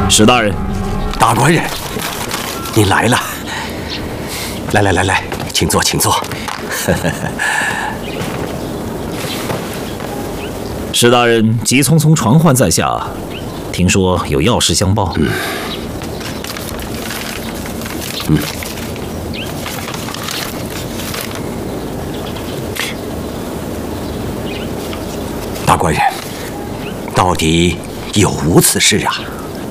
史大人， 大官人，您来了。来，请坐，请坐。 史大人急匆匆传唤在下，听说有要事相报。 大官人，到底有无此事啊？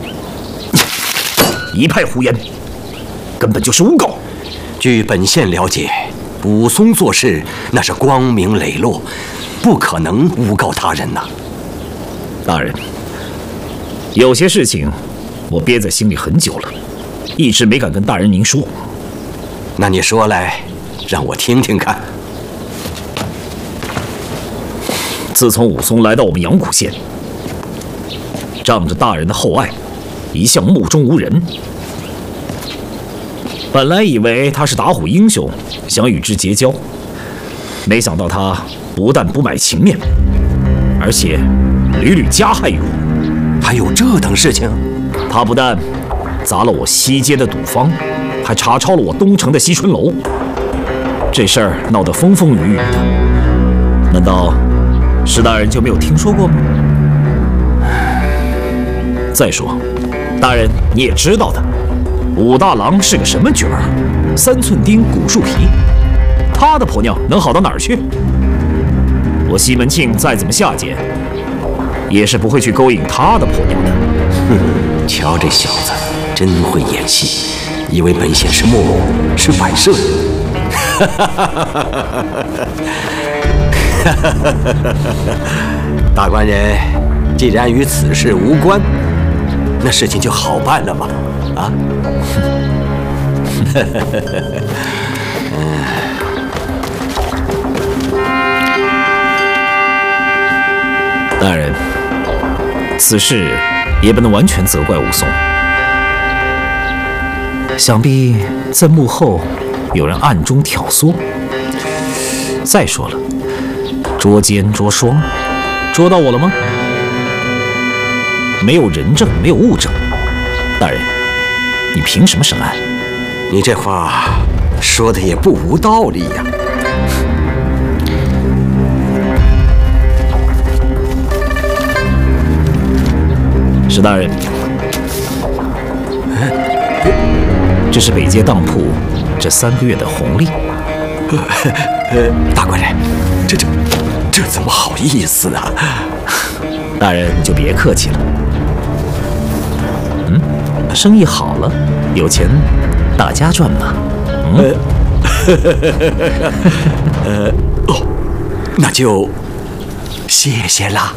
一派胡言，根本就是诬告。 据本县了解，武松做事那是光明磊落，不可能诬告他人呐。 大人，有些事情我憋在心里很久了，一直没敢跟大人您说。 那你说来，让我听听看。 自从武松来到我们阳谷县，仗着大人的厚爱，一向目中无人。本来以为他是打虎英雄，想与之结交，没想到他不但不买情面，而且屡屡加害于我。 还有这等事情？ 他不但砸了我西街的赌坊，还查抄了我东城的西春楼。这事儿闹得风风雨雨的，难道史大人就没有听说过吗？再说，大人你也知道的，武大郎是个什么角儿？3寸钉，骨树皮，他的婆娘能好到哪儿去？我西门庆再怎么下贱，也是不会去勾引他的婆娘的。 瞧这小子，真会演戏，以为本县是木偶，是摆设的。大官人，既然与此事无关，那事情就好办了嘛。啊？ 大人，此事也不能完全责怪武松，想必在幕后有人暗中挑唆。再说了，捉奸捉双，捉到我了吗？没有人证，没有物证，大人，你凭什么审案？ 你这话说的也不无道理呀。 史大人，这是北街当铺这3个月的红利。 大官人，这怎么好意思啊？ 大人你就别客气了。生意好了，有钱大家赚嘛。 那就谢谢啦。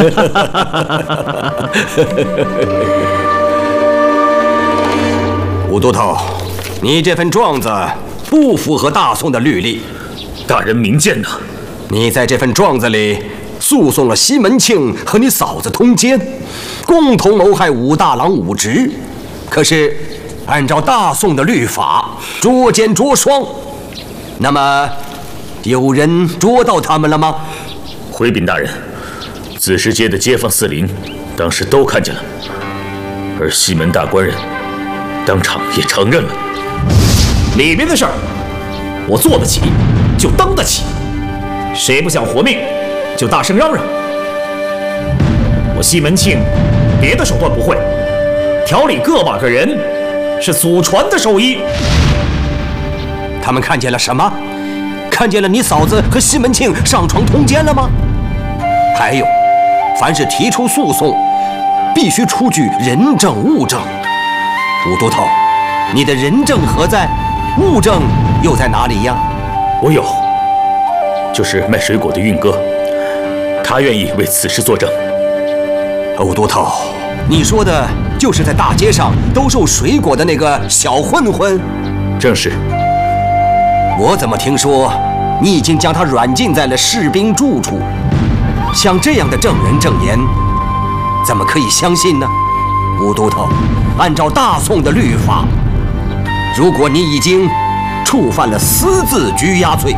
武都头，你这份状子不符合大宋的律例。 大人明鉴呐。 你在这份状子里诉讼了西门庆和你嫂子通奸，共同谋害武大郎武直。可是按照大宋的律法，捉奸捉双，那么有人捉到他们了吗？ 回禀大人，子时街的街坊四邻当时都看见了，而西门大官人当场也承认了。 里边的事儿，我做得起，就当得起。谁不想活命，就大声嚷嚷。我西门庆别的手段不会，调理个把个人是祖传的手艺。 他们看见了什么？看见了你嫂子和西门庆上床通奸了吗？还有，凡是提出诉讼，必须出具人证物证。武都头，你的人证何在？物证又在哪里呀？ 我有，就是卖水果的运哥，他愿意为此事作证。 武都头，你说的就是在大街上兜售水果的那个小混混？ 正是。 我怎么听说你已经将他软禁在了士兵住处？像这样的证人证言，怎么可以相信呢？武都头，按照大宋的律法，如果你已经触犯了私自拘押罪，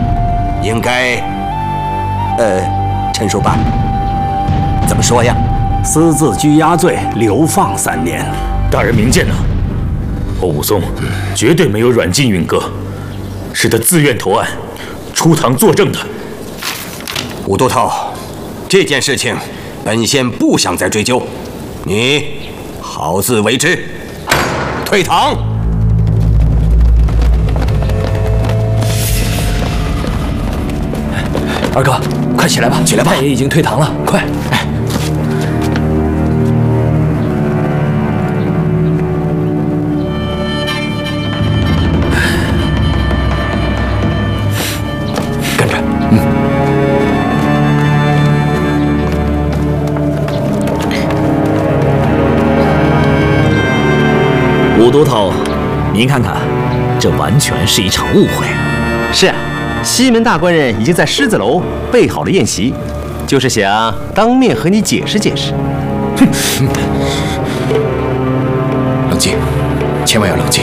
应该，陈守办，怎么说呀？ 私自拘押罪，流放3年。 大人明鉴呐，我武松绝对没有软禁允哥，是他自愿投案，出堂作证的。 武都头，这件事情本县不想再追究，你好自为之，退堂。 二哥，快起来吧，起来吧！太爷已经退堂了，快！哎，跟着， 武都头，您看看，这完全是一场误会。 是啊。西门大官人已经在狮子楼备好了宴席，就是想当面和你解释解释。 冷静，千万要冷静。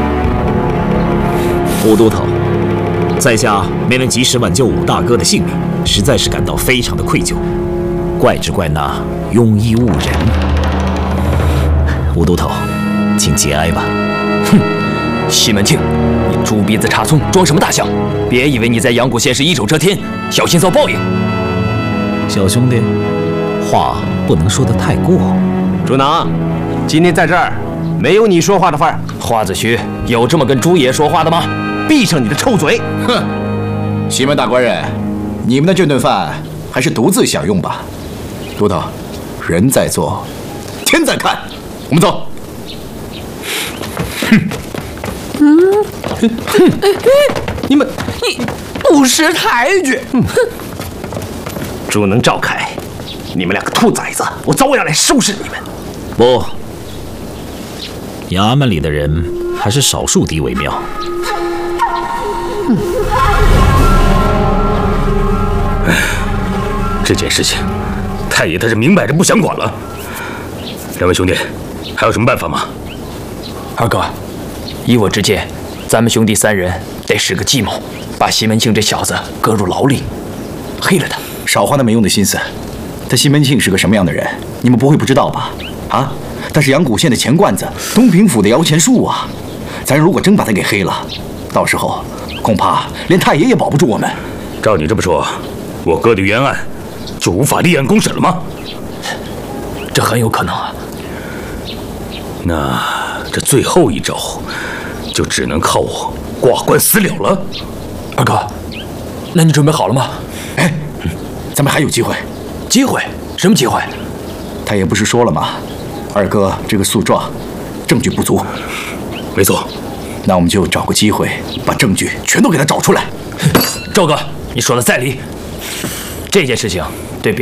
武都头，在下没能及时挽救武大哥的性命，实在是感到非常的愧疚，怪只怪那庸医误人。武都头，请节哀吧。 哼，西门庆，你猪鼻子插葱，装什么大象？别以为你在阳谷县是一手遮天，小心遭报应。 小兄弟，话不能说得太过。 主囊，今天在这儿没有你说话的份儿。 花子虚，有这么跟猪爷说话的吗？ 闭上你的臭嘴！ 哼，西门大官人，你们的这顿饭还是独自享用吧。都头，人在做，天在看，我们走。 你不识抬举！ 主能赵凯，你们两个兔崽子，我早晚要来收拾你们！ 不，衙门里的人还是少数敌为妙。 这件事情，太爷他是明摆着不想管了。两位兄弟，还有什么办法吗？ 二哥，依我之见，咱们兄弟3人得使个计谋，把西门庆这小子搁入牢里，黑了他。 少花那没用的心思。他西门庆是个什么样的人，你们不会不知道吧？啊，他是阳谷县的钱罐子，东平府的摇钱树啊。咱如果真把他给黑了，到时候恐怕连太爷也保不住我们。 照你这么说，我哥的冤案就无法立案公审了吗？ 这很有可能啊。 那这最后一招，就只能靠我挂冠私了了。 二哥，那你准备好了吗？ 哎，咱们还有机会。 机会？什么机会？ 他也不是说了吗？二哥这个诉状，证据不足。 没错。 那我们就找个机会，把证据全都给他找出来。 赵哥，你说的在理。这件事情